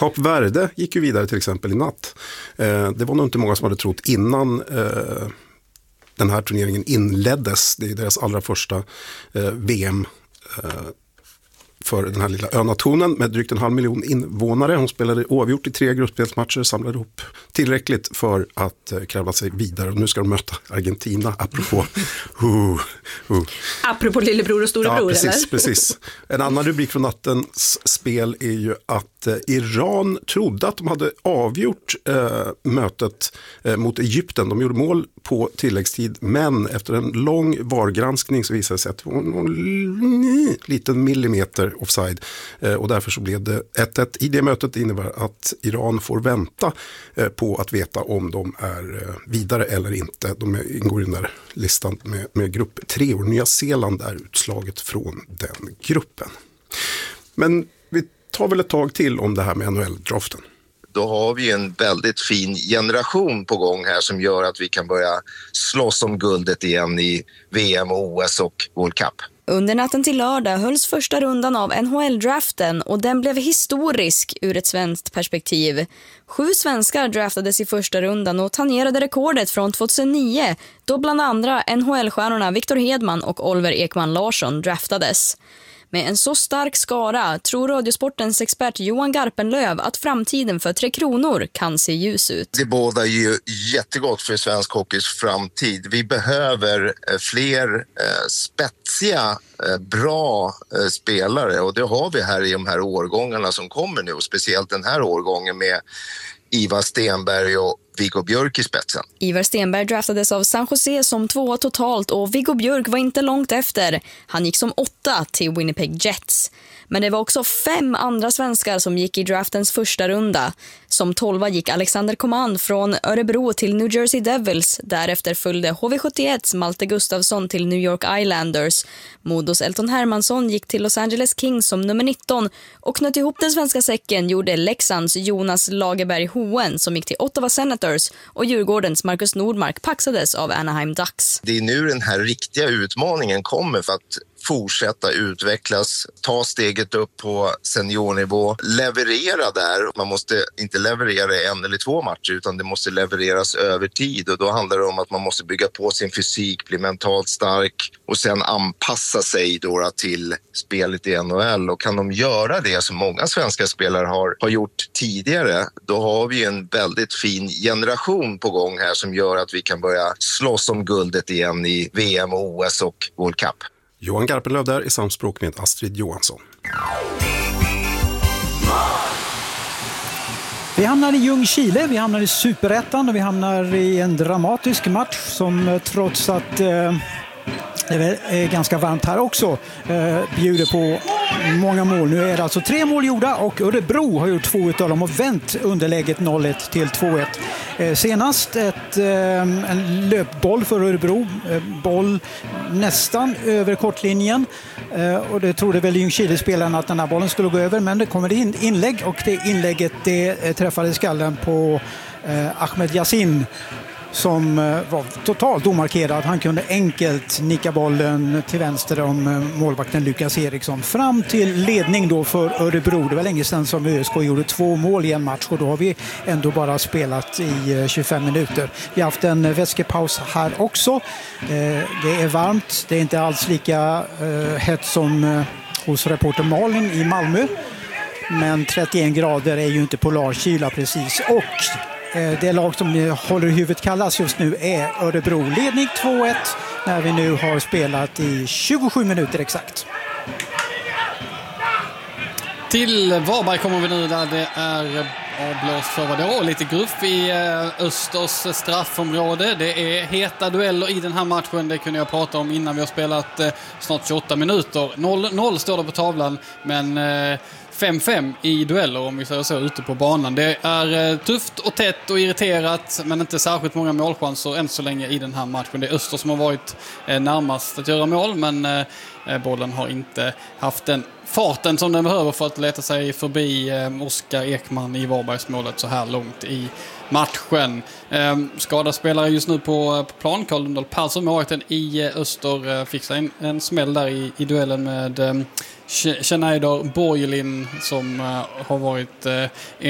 Kap Verde gick ju vidare till exempel i natt. Det var nog inte många som hade trott innan den här turneringen inleddes. Det är deras allra första VM för den här lilla önationen med drygt 500 000 invånare. Hon spelade oavgjort i 3 gruppspelsmatcher, samlade ihop tillräckligt för att kräva sig vidare. Och nu ska de möta Argentina, apropå apropå lillebror och storebror, precis, eller? Precis. En annan rubrik från nattens spel är ju att Iran trodde att de hade avgjort mötet mot Egypten. De gjorde mål på tilläggstid, men efter en lång VAR-granskning så visade det sig att det var någon liten millimeter offside. Och därför så blev det 1-1 i det mötet. Det innebär att Iran får vänta på att veta om de är vidare eller inte. De ingår i den där listan med grupp 3 och Nya Zeeland är utslaget från den gruppen. Men vi tar väl ett tag till om det här med NHL-draften. Då har vi en väldigt fin generation på gång här som gör att vi kan börja slåss om guldet igen i VM, OS och World Cup. Under natten till lördag hölls första rundan av NHL-draften och den blev historisk ur ett svenskt perspektiv. 7 svenskar draftades i första rundan och tangerade rekordet från 2009 då bland andra NHL-stjärnorna Victor Hedman och Oliver Ekman Larsson draftades. Med en så stark skara tror Radiosportens expert Johan Garpenlöv att framtiden för Tre Kronor kan se ljus ut. Det bådar ju jättegott för svensk hockeys framtid. Vi behöver fler spetsiga, bra spelare och det har vi här i de här årgångarna som kommer nu. Och speciellt den här årgången med Ivar Stenberg och Viggo Björk i spetsen. Ivar Stenberg draftades av San Jose som 2 totalt och Viggo Björk var inte långt efter. Han gick som 8 till Winnipeg Jets. Men det var också 5 andra svenskar som gick i draftens första runda. Som 12 gick Alexander Coman från Örebro till New Jersey Devils. Därefter följde HV71 Malte Gustafsson till New York Islanders. Modos Elton Hermansson gick till Los Angeles Kings som nummer 19. Och knöt ihop den svenska säcken gjorde Leksands Jonas Lagerberg Hohen som gick till Ottawa Senators. Och Djurgårdens Marcus Nordmark paxades av Anaheim Ducks. Det är nu den här riktiga utmaningen kommer för att fortsätta utvecklas, ta steget upp på seniornivå, leverera där. Man måste inte leverera 1 eller 2 matcher utan det måste levereras över tid och då handlar det om att man måste bygga på sin fysik, bli mentalt stark och sen anpassa sig då till spelet i NHL. Och kan de göra det som många svenska spelare har gjort tidigare, då har vi en väldigt fin generation på gång här som gör att vi kan börja slåss om guldet igen i VM, OS och World Cup. Johan Garpenlöv där i samspråk med Astrid Johansson. Vi hamnar i Ljungskile, vi hamnar i Superettan och vi hamnar i en dramatisk match som trots att det är ganska varmt här också bjuder på många mål. Nu är det alltså 3 mål gjorda och Örebro har gjort 2 av dem och vänt underläget 0-1 till 2-1. Senast en löpboll för Örebro, boll nästan över kortlinjen och det trodde väl Ljungskile-spelarna att den här bollen skulle gå över, men det kommer in inlägg och det inlägget det träffade skallen på Ahmed Yassin som var totalt omarkerad. Han kunde enkelt nicka bollen till vänster om målvakten Lukas Eriksson. Fram till ledning då för Örebro. Det var länge sedan som ÖSK gjorde 2 mål i en match och då har vi ändå bara spelat i 25 minuter. Vi har haft en väskepaus här också. Det är varmt. Det är inte alls lika hett som hos reporter Malin i Malmö. Men 31 grader är ju inte polarkyla precis. Och det lag som håller huvudet kallas just nu är Örebro. Ledning 2-1 när vi nu har spelat i 27 minuter exakt. Till Varberg kommer vi nu där det är avblåst för vad det var. Lite gruff i Östers straffområde. Det är heta dueller i den här matchen. Det kunde jag prata om innan vi har spelat snart 28 minuter. 0-0 står det på tavlan, men 5-5 i dueller om vi säger så ute på banan. Det är tufft och tätt och irriterat, men inte särskilt många målchanser än så länge i den här matchen. Det är Öster som har varit närmast att göra mål, men bollen har inte haft den farten som den behöver för att leta sig förbi Oskar Ekman i Varbergsmålet så här långt i matchen. Skadad spelare just nu på plan. Carl Lundal Persson, målvakten i Öster, fick sig en smäll där i duellen med Schneider Borgelin som har varit